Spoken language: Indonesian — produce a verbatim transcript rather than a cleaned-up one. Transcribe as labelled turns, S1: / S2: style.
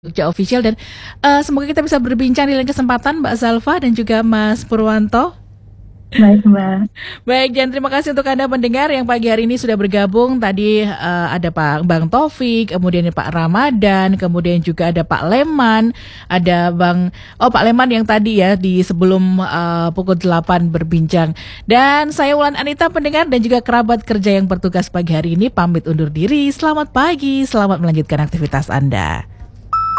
S1: Jogja Official dan, eee, semoga kita bisa berbincang di lain kesempatan Mbak Zalfa dan juga Mas Purwanto.
S2: Baik, Mbak.
S1: Baik, dan terima kasih untuk Anda pendengar yang pagi hari ini sudah bergabung. Tadi, eee, ada Pak Bang Taufik, kemudian Pak Ramadan, kemudian juga ada Pak Leman, ada Bang oh Pak Leman yang tadi ya di sebelum, eee, pukul delapan berbincang. Dan saya Wulan Anita pendengar dan juga kerabat kerja yang bertugas pagi hari ini pamit undur diri. Selamat pagi, selamat melanjutkan aktivitas Anda.